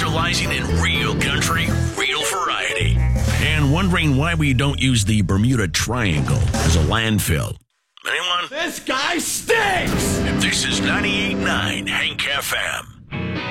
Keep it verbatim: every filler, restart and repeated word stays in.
specializing in real country, real variety. And wondering why we don't use the Bermuda Triangle as a landfill. Anyone? This guy stinks! This is ninety-eight point nine Hank F M.